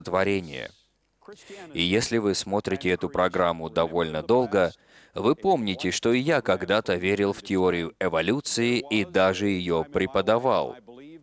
творения. И если вы смотрите эту программу довольно долго, вы помните, что и я когда-то верил в теорию эволюции и даже ее преподавал.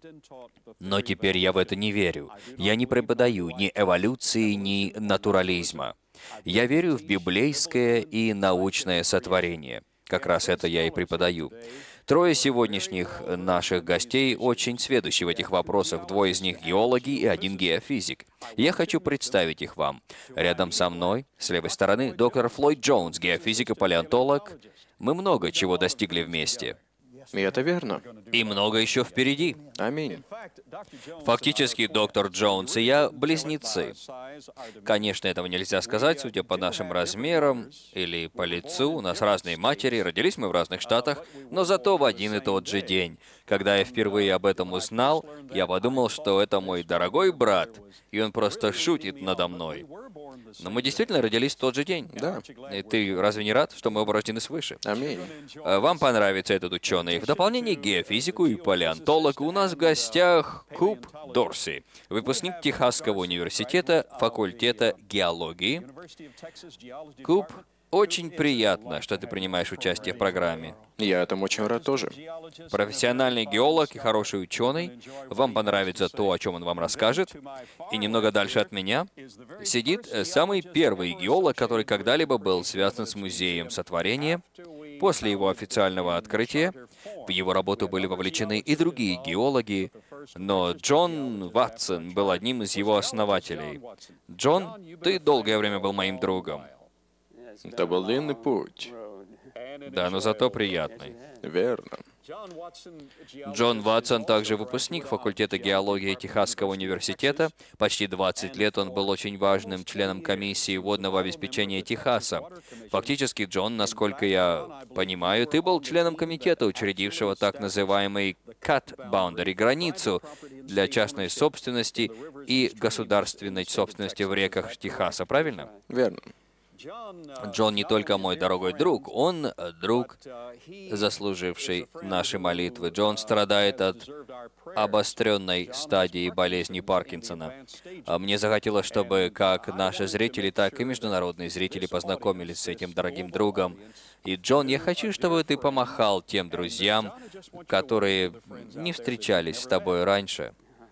Но теперь я в это не верю. Я не преподаю ни эволюции, ни натурализма. Я верю в библейское и научное сотворение. Как раз это я и преподаю. Трое сегодняшних наших гостей очень сведущи в этих вопросах. Двое из них геологи и один геофизик. Я хочу представить их вам. Рядом со мной, с левой стороны, доктор Флойд Джонс, геофизик и палеонтолог. Мы много чего достигли вместе. И это верно. И много еще впереди. Аминь. Фактически, доктор Джонс и я близнецы. Конечно, этого нельзя сказать, судя по нашим размерам или по лицу. У нас разные матери, родились мы в разных штатах, но зато в один и тот же день. Когда я впервые об этом узнал, я подумал, что это мой дорогой брат, и он просто шутит надо мной. Но мы действительно родились в тот же день. Да. И ты разве не рад, что мы оба рождены свыше? Аминь. Вам понравится этот ученый. В дополнение к геофизику и палеонтологу у нас в гостях Куб Дорси, выпускник Техасского университета, факультета геологии. Куб, очень приятно, что ты принимаешь участие в программе. Я этому очень рад тоже. Профессиональный геолог и хороший ученый. Вам понравится то, о чем он вам расскажет. И немного дальше от меня сидит самый первый геолог, который когда-либо был связан с музеем сотворения. После его официального открытия в его работу были вовлечены и другие геологи, но Джон Ватсон был одним из его основателей. Джон, ты долгое время был моим другом. Это был длинный путь. Да, но зато приятный. Верно. Джон Ватсон также выпускник факультета геологии Техасского университета. Почти 20 лет он был очень важным членом комиссии водного обеспечения Техаса. Фактически, Джон, насколько я понимаю, ты был членом комитета, учредившего так называемый Cut Boundary, границу для частной собственности и государственной собственности в реках Техаса, правильно? Верно. Джон не только мой дорогой друг, он друг, заслуживший наши молитвы. Джон страдает от обостренной стадии болезни Паркинсона. Мне захотелось, чтобы как наши зрители, так и международные зрители познакомились с этим дорогим другом. И, Джон, я хочу, чтобы ты помахал тем друзьям, которые не встречались с тобой раньше.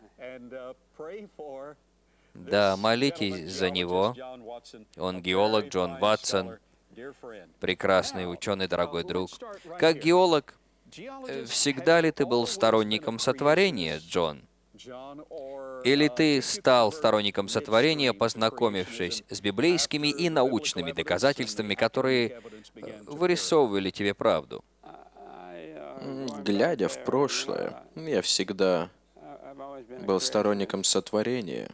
Да, молитесь за него. Он геолог Джон Ватсон, прекрасный ученый, дорогой друг. Как геолог, всегда ли ты был сторонником сотворения, Джон? Или ты стал сторонником сотворения, познакомившись с библейскими и научными доказательствами, которые вырисовывали тебе правду? Глядя в прошлое, я всегда был сторонником сотворения.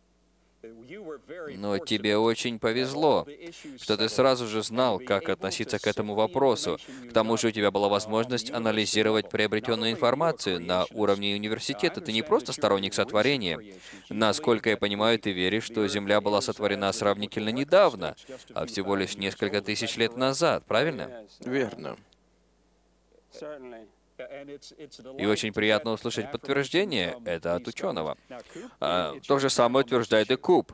Но тебе очень повезло, что ты сразу же знал, как относиться к этому вопросу. К тому же у тебя была возможность анализировать приобретенную информацию на уровне университета. Ты не просто сторонник сотворения. Насколько я понимаю, ты веришь, что Земля была сотворена сравнительно недавно, а всего лишь несколько тысяч лет назад, правильно? Верно. И очень приятно услышать подтверждение это от ученого. То же самое утверждает и Куб.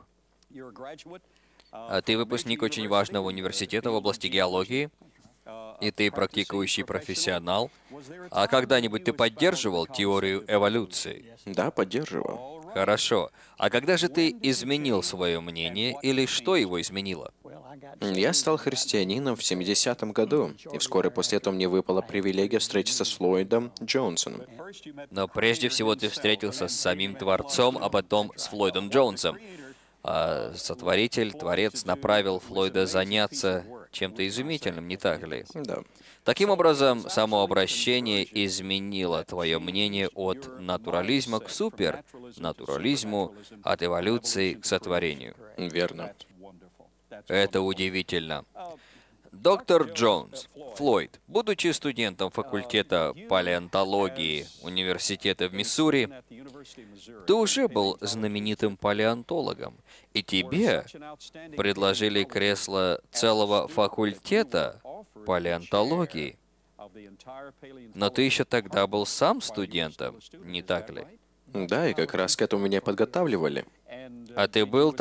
Ты выпускник очень важного университета в области геологии, и ты практикующий профессионал. А когда-нибудь ты поддерживал теорию эволюции? Да, поддерживал. Хорошо. А когда же ты изменил свое мнение, или что его изменило? Я стал христианином в 70-м году, и вскоре после этого мне выпала привилегия встретиться с Флойдом Джонсоном. Но прежде всего ты встретился с самим Творцом, а потом с Флойдом Джонсом. А Сотворитель, Творец направил Флойда заняться чем-то изумительным, не так ли? Да. Таким образом, само обращение изменило твое мнение от натурализма к супернатурализму, от эволюции к сотворению. Верно. Это удивительно. Доктор Джонс, Флойд, будучи студентом факультета палеонтологии Университета в Миссури, ты уже был знаменитым палеонтологом, и тебе предложили кресло целого факультета палеонтологии. Но ты еще тогда был сам студентом, не так ли? Да, и как раз к этому меня подготавливали. А ты был